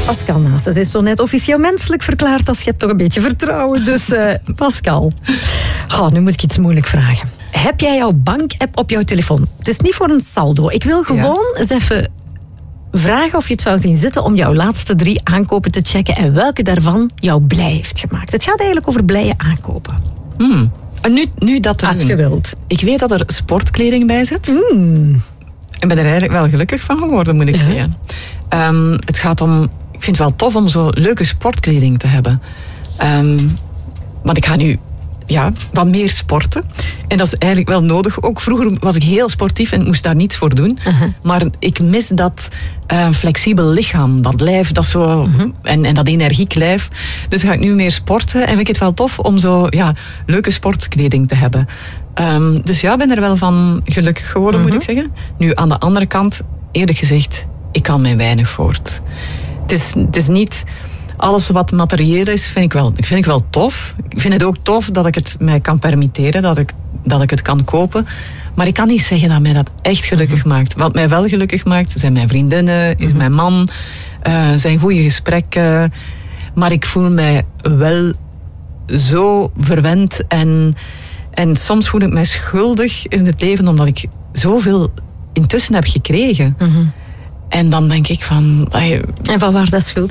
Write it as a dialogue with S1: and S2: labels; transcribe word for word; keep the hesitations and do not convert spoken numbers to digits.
S1: Pascal Naassen, ze is zo net officieel menselijk verklaard als je hebt toch een beetje vertrouwen. Dus uh, Pascal, oh, nu moet ik iets moeilijk vragen. Heb jij jouw bank-app op jouw telefoon? Het is niet voor een saldo. Ik wil gewoon ja. eens even vragen of je het zou zien zitten om jouw laatste drie aankopen te checken en welke daarvan jou blij heeft gemaakt. Het gaat eigenlijk over blije aankopen.
S2: Hmm. En nu, nu dat er
S1: Als je wilt.
S2: Ik weet dat er sportkleding bij zit.
S1: Mm.
S2: Ik ben er eigenlijk wel gelukkig van geworden, moet ik ja. zeggen. Um, het gaat om... Ik vind het wel tof om zo leuke sportkleding te hebben. Um, want ik ga nu ja, wat meer sporten. En dat is eigenlijk wel nodig. Ook vroeger was ik heel sportief en moest daar niets voor doen. Uh-huh. Maar ik mis dat uh, flexibel lichaam. Dat lijf, dat zo... Uh-huh. En, en dat energiek lijf. Dus ga ik nu meer sporten. En vind ik het wel tof om zo ja, leuke sportkleding te hebben. Um, dus ja, ik ben er wel van gelukkig geworden, uh-huh. moet ik zeggen. Nu, aan de andere kant, eerlijk gezegd, ik kan mij weinig voort. Het is, het is niet... Alles wat materieel is, vind ik, wel, vind ik wel tof. Ik vind het ook tof dat ik het mij kan permitteren, dat ik, dat ik het kan kopen. Maar ik kan niet zeggen dat mij dat echt gelukkig mm-hmm. maakt. Wat mij wel gelukkig maakt, zijn mijn vriendinnen, is mm-hmm. mijn man, uh, zijn goede gesprekken. Maar ik voel mij wel zo verwend en, en soms voel ik mij schuldig in het leven omdat ik zoveel intussen heb gekregen. Mm-hmm. En dan denk ik van... Ay,
S1: en van waar dat schuld